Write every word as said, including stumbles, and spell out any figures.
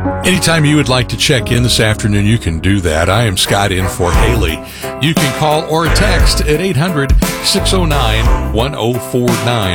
Anytime you would like to check in this afternoon, you can do that. I am Scott in for Haley. You can call or text at eight hundred, six oh nine, one oh four nine.